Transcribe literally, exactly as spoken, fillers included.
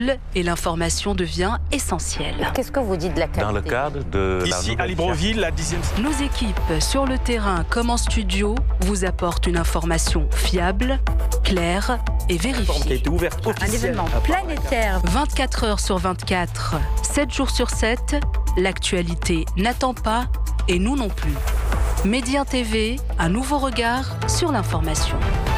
et l'information devient essentielle. Qu'est-ce que vous dites de la qualité? Dans le cadre de la Ici, à nouvelle Libreville, la dixième... Nos équipes, sur le terrain comme en studio, vous apportent une information fiable, claire et qui a vérifiée. été ouverte Un officiellement. événement planétaire. vingt-quatre heures sur vingt-quatre, sept jours sur sept, l'actualité n'attend pas et nous non plus. Média T V, un nouveau regard sur l'information.